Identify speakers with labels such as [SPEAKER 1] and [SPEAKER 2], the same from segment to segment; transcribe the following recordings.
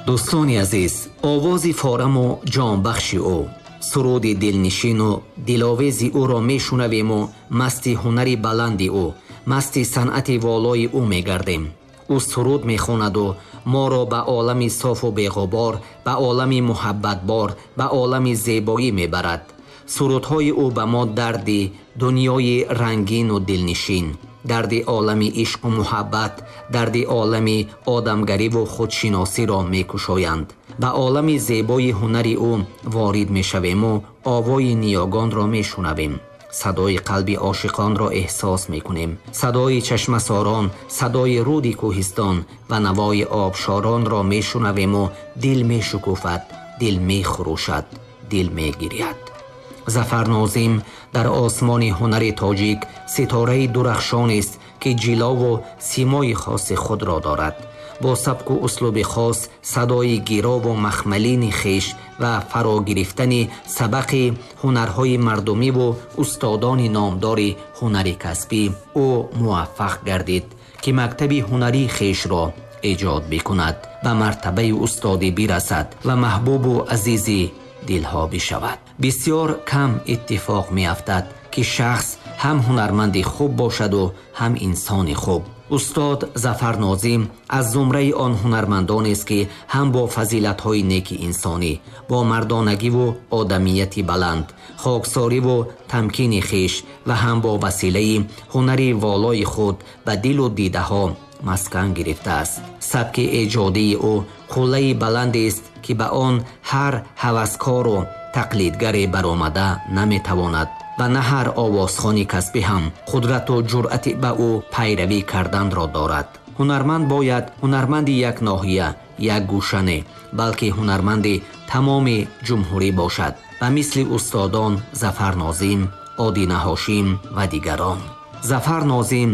[SPEAKER 1] дӯстони азиз, овози фораму ҷонбахши ӯ, суруди дилнишину диловези ӯро мешунавему масти ҳунари баланди ӯ, масти санъати волои ӯ мегардем. ӯ суруд мехонаду моро ба олами софу беғубор, ба олами муҳаббатбор, ба олами зебоӣ мебарад. сурудҳои ӯ ба мо дарди дунёи рангину дилнишин, дарди олами ишқу муҳаббат, дарди олами одамгариву худшиносиро мекушоянд. ба олами зебои ҳунари ӯ ворид мешавему овои ниёгонро мешунавем. садои қалби ошиқонро эҳсос мекунем. садои чашмасорон, садои руди кӯҳистон ва навои обшоронро мешунавему дил мешукуфад, дил мехурӯшад, дил мегиряд. зафар нозим дар осмони ҳунари тоҷик ситораи дурахшонест ки ҷилову симои хоси худро дорад. бо сабку услуби хос, садои гирову махмалини хеш ва фарогирифтани сабақи ҳунарҳои мардумиву устодони номдори ҳунари касбӣ, ӯ муваффақ гардид ки мактаби ҳунари хешро эҷод бикунад, ба мартабаи устодӣ бирасад ва маҳбубу азизи дилҳо бишавад. бисёр кам иттифоқ меафтад ки шахс ҳам ҳунарманди хуб бошаду ҳам инсони хуб. устод Зафар Нозим аз зумраи он ҳунармандонест ки ҳам бо фазилатҳои неки инсонӣ, бо мардонагиву одамияти баланд, хоксориву тамкини хеш ва ҳам бо василаи ҳунари волои худ ба дилу дидаҳо маскан гирифтааст. сабки эҷодии ӯ қуллаи баландест ки ба он ҳар ҳаваскору тақлидгаре баромада наметавонад ва на ҳар овозхони касбӣ ҳам қудрату ҷуръати ба ӯ пайравӣ карданро дорад. ҳунарманд бояд ҳунарманди як ноҳия, як гӯша не, балки ҳунарманди тамоми ҷумҳурӣ бошад, ба мисли устодон Зафар Нозим, Одина Ҳошим ва дигарон. Зафар Нозим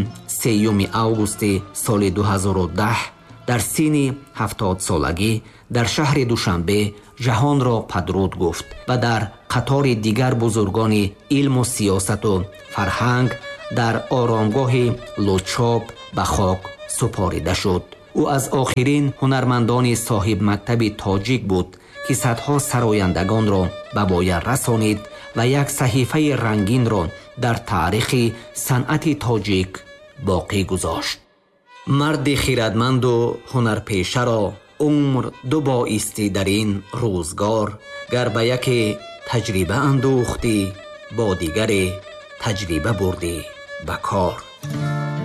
[SPEAKER 1] 3 августи соли 2010 дар синни 70 солагӣ дар шаҳри Душанбе ҷаҳонро падруд гуфт ва дар қатори дигар бузургони илму сиёсату фарҳанг дар оромгоҳи лӯчоб ба хок супорида шуд. ӯ аз охирин ҳунармандони соҳибмактаби тоҷик буд ки садҳо сарояндагонро ба воя расонид ва як саҳифаи рангинро дар таърихи санъати тоҷик боқӣ гузошт. марди хирадманду ҳунарпешаро умр ду боисти дар ин рӯзгор, гар ба яке таҷриба андӯхтӣ, бо дигаре таҷриба бурдӣ ба кор.